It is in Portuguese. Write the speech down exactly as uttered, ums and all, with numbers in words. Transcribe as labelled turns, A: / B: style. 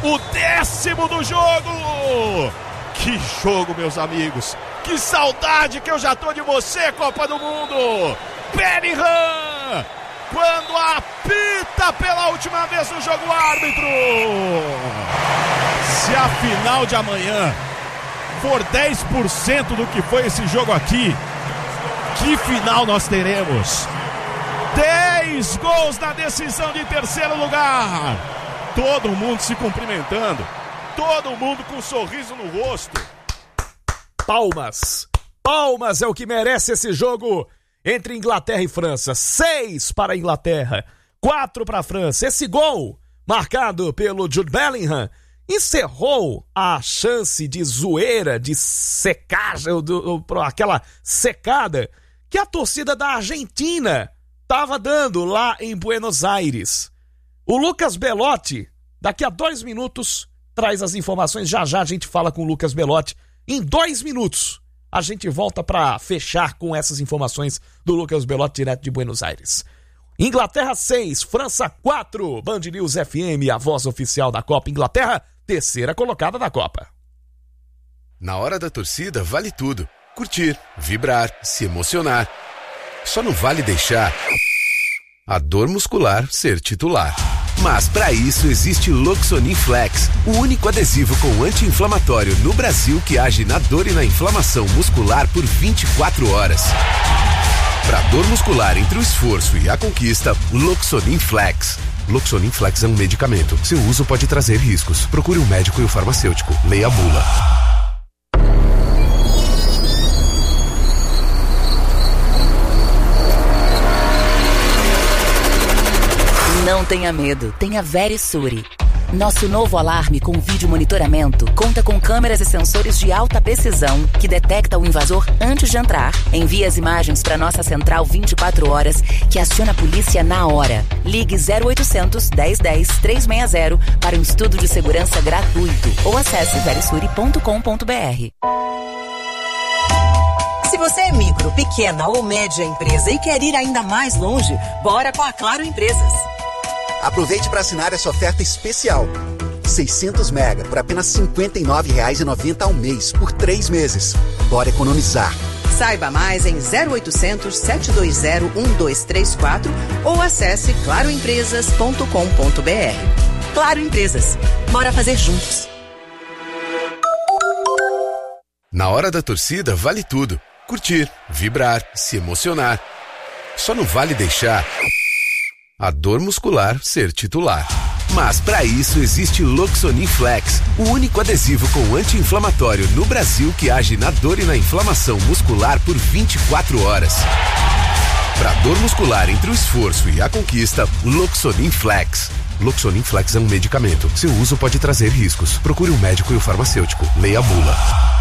A: o décimo do jogo. Que jogo, meus amigos. Que saudade que eu já tô de você, Copa do Mundo. Bellingham, quando apita pela última vez no jogo, o árbitro. Se a final de amanhã for dez por cento do que foi esse jogo aqui, que final nós teremos? dez gols na decisão de terceiro lugar. Todo mundo se cumprimentando, todo mundo com um sorriso no rosto.
B: Palmas, palmas é o que merece esse jogo entre Inglaterra e França. Seis para a Inglaterra, quatro para a França. Esse gol, marcado pelo Jude Bellingham, encerrou a chance de zoeira, de secagem, aquela secada que a torcida da Argentina estava dando lá em Buenos Aires. O Lucas Belotti, daqui a dois minutos, traz as informações. Já já a gente fala com o Lucas Belotti. Em dois minutos, a gente volta para fechar com essas informações do Lucas Belotti, direto de Buenos Aires. Inglaterra seis, França quatro. Band News F M, a voz oficial da Copa. Inglaterra, terceira colocada da Copa.
C: Na hora da torcida, vale tudo. Curtir, vibrar, se emocionar. Só não vale deixar a dor muscular ser titular. Mas para isso existe Loxonin Flex, o único adesivo com anti-inflamatório no Brasil que age na dor e na inflamação muscular por vinte e quatro horas. Para dor muscular entre o esforço e a conquista, Loxonin Flex. Loxonin Flex é um medicamento. Seu uso pode trazer riscos. Procure um médico e o farmacêutico. Leia a bula.
D: Não tenha medo, tenha Verisure. Nosso novo alarme com vídeo monitoramento conta com câmeras e sensores de alta precisão que detecta o invasor antes de entrar. Envia as imagens para nossa central vinte e quatro horas, que aciona a polícia na hora. Ligue zero oitocentos, dez, dez, trezentos e sessenta para um estudo de segurança gratuito ou acesse verisure ponto com ponto b r.
E: Se você é micro, pequena ou média empresa e quer ir ainda mais longe, bora com a Claro Empresas.
F: Aproveite para assinar essa oferta especial. seiscentos mega por apenas cinquenta e nove reais e noventa centavos ao mês, por três meses. Bora economizar.
E: Saiba mais em zero oitocentos, sete dois zero, um dois três quatro ou acesse claro empresas ponto com ponto b r. Claro Empresas. Bora fazer juntos.
C: Na hora da torcida, vale tudo. Curtir, vibrar, se emocionar. Só não vale deixar a dor muscular ser titular. Mas para isso existe Loxonin Flex, o único adesivo com anti-inflamatório no Brasil que age na dor e na inflamação muscular por vinte e quatro horas. Para dor muscular entre o esforço e a conquista, Loxonin Flex. Loxonin Flex é um medicamento. Seu uso pode trazer riscos. Procure um médico e o farmacêutico. Leia a bula.